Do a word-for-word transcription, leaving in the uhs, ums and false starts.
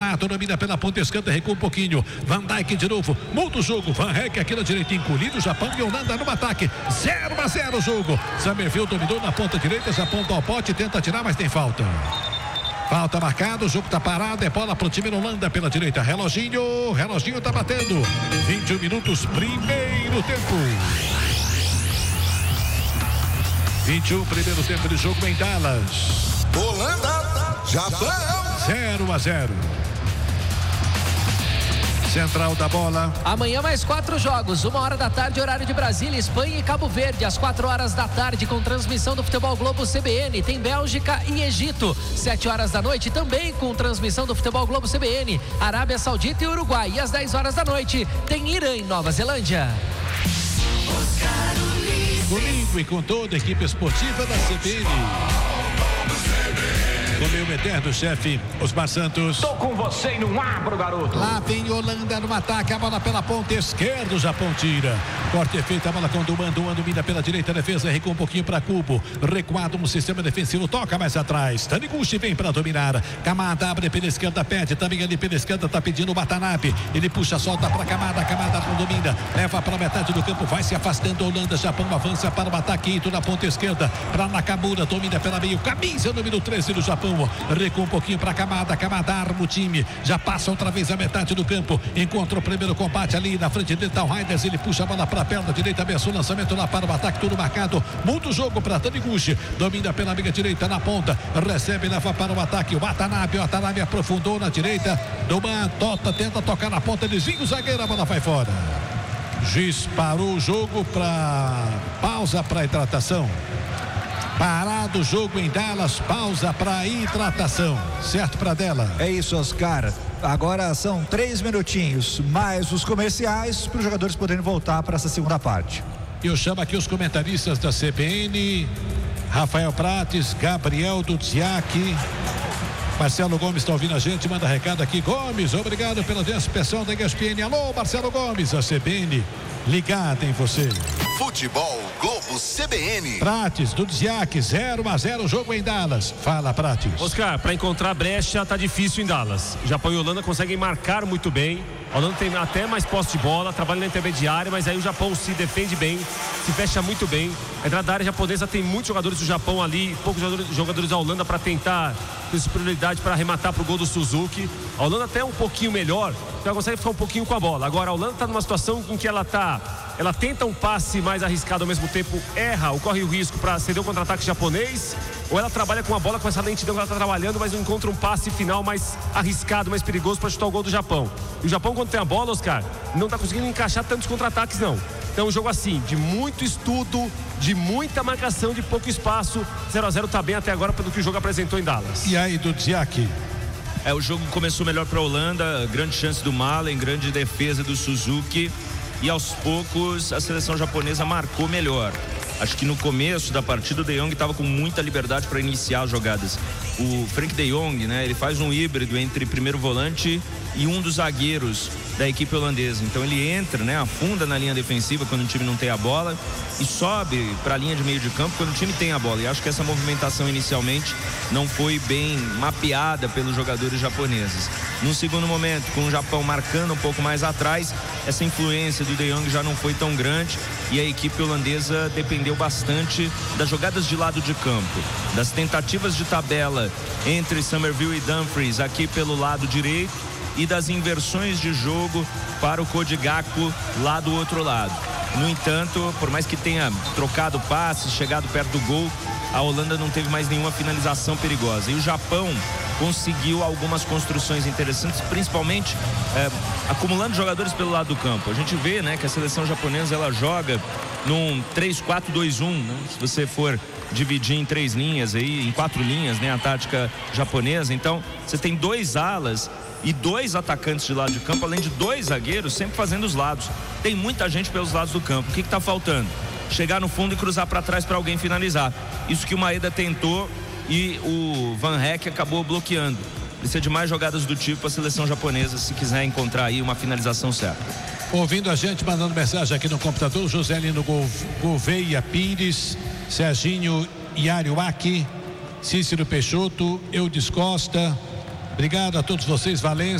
Renato domina pela ponta esquerda, recua um pouquinho. Van Dijk de novo, muda o jogo. Van Heck aqui na direita, encolhido o Japão e Holanda no ataque. zero a zero o jogo. Summerville dominou na ponta direita, Japão dá o pote, tenta tirar, mas tem falta. Falta marcada, o jogo tá parado, é bola pro time da Holanda pela direita. Reloginho, reloginho tá batendo. vinte e um minutos, primeiro tempo. vinte e um, primeiro tempo de jogo em Dallas. Holanda, Japão. zero a zero. Central da bola. Amanhã mais quatro jogos, uma hora da tarde, horário de Brasília, Espanha e Cabo Verde, às quatro horas da tarde, com transmissão do Futebol Globo C B N. Tem Bélgica e Egito, sete horas da noite, também com transmissão do Futebol Globo C B N, Arábia Saudita e Uruguai. E às dez horas da noite, tem Irã e Nova Zelândia. Comigo e com toda a equipe esportiva da C B N. Com meu eterno chefe, Osmar Santos. Tô com você e não abro, garoto. Lá vem Holanda no ataque, a bola pela ponta esquerda, o Japão tira. Corte feito, a bola com Duan, Duan domina pela direita, a defesa recua um pouquinho para Cubo. Recuado no sistema defensivo, toca mais atrás. Taniguchi vem para dominar. Kamada abre pela esquerda, pede, também ali pela esquerda, tá pedindo o Watanabe. Ele puxa, solta para Kamada, Kamada não domina. Leva para metade do campo, vai se afastando. Holanda, Japão avança para o ataque, Ito na ponta esquerda. Para Nakamura, domina pela meio, camisa número treze do Japão. Recua um pouquinho para Kamada, Kamada arma o time, já passa outra vez a metade do campo, encontra o primeiro combate ali na frente de Tal Raiders, ele puxa a bola para a perna direita, ameaçou o lançamento lá para o ataque, tudo marcado, muda o jogo para Taniguchi, domina pela amiga direita na ponta, recebe, leva para o ataque, o Watanabe, o Watanabe aprofundou na direita, Duman, Tota, tenta tocar na ponta, desvia o zagueiro, a bola vai fora. Giz parou o jogo para pausa para hidratação. Parado o jogo em Dallas, pausa para hidratação. Certo para dela? É isso, Oscar. Agora são três minutinhos, mais os comerciais, para os jogadores poderem voltar para essa segunda parte. Eu chamo aqui os comentaristas da C B N, Rafael Prates, Gabriel Dudziak. Marcelo Gomes está ouvindo a gente, manda recado aqui. Gomes, obrigado pela audiência, pessoal da E S P N. Alô, Marcelo Gomes, a C B N ligada em você. Futebol Globo C B N. Prates, Dudziak, zero a zero, jogo em Dallas. Fala, Prates. Oscar, para encontrar brecha tá difícil em Dallas. Japão e Holanda conseguem marcar muito bem. A Holanda tem até mais posse de bola, trabalha na intermediária, mas aí o Japão se defende bem, se fecha muito bem. A entrada da área japonesa tem muitos jogadores do Japão ali, poucos jogadores, jogadores da Holanda para tentar ter superioridade para arrematar para o gol do Suzuki. A Holanda até é um pouquinho melhor, ela consegue ficar um pouquinho com a bola. Agora a Holanda está numa situação em que ela tá, ela tenta um passe mais arriscado, ao mesmo tempo erra ou corre o risco para ceder o contra-ataque japonês, ou ela trabalha com a bola com essa lentidão que ela está trabalhando, mas não encontra um passe final mais arriscado, mais perigoso para chutar o gol do Japão. E o Japão, quando tem a bola, Oscar, não está conseguindo encaixar tantos contra-ataques, não. Então um jogo assim, de muito estudo, de muita marcação, de pouco espaço. zero a zero tá bem até agora pelo que o jogo apresentou em Dallas. E aí, Dudziak? É, o jogo começou melhor para a Holanda, grande chance do Malen, grande defesa do Suzuki, e aos poucos a seleção japonesa marcou melhor. Acho que no começo da partida o De Jong estava com muita liberdade para iniciar as jogadas. O Frank De Jong, né, ele faz um híbrido entre primeiro volante e um dos zagueiros da equipe holandesa. Então ele entra, né, afunda na linha defensiva quando o time não tem a bola e sobe para a linha de meio de campo quando o time tem a bola. E acho que essa movimentação inicialmente não foi bem mapeada pelos jogadores japoneses. No segundo momento, com o Japão marcando um pouco mais atrás, essa influência do De Jong já não foi tão grande e a equipe holandesa dependeu bastante das jogadas de lado de campo, das tentativas de tabela entre Summerville e Dumfries aqui pelo lado direito e das inversões de jogo para o Cody Gakpo lá do outro lado. No entanto, por mais que tenha trocado passes, chegado perto do gol, a Holanda não teve mais nenhuma finalização perigosa. E o Japão conseguiu algumas construções interessantes, principalmente é, acumulando jogadores pelo lado do campo. A gente vê, né, que a seleção japonesa ela joga num três quatro dois um, né? Se você for dividir em três linhas aí, em quatro linhas, né, a tática japonesa. Então, você tem dois alas e dois atacantes de lado de campo, além de dois zagueiros, sempre fazendo os lados. Tem muita gente pelos lados do campo. O que está faltando? Chegar no fundo e cruzar para trás para alguém finalizar. Isso que o Maeda tentou e o Van Heck acabou bloqueando. Precisa de mais jogadas do tipo a seleção japonesa, se quiser encontrar aí uma finalização certa. Ouvindo a gente, mandando mensagem aqui no computador, José Lino Gouveia Pires, Serginho Iariuaki, Cícero Peixoto, Eudes Costa. Obrigado a todos vocês, Valência.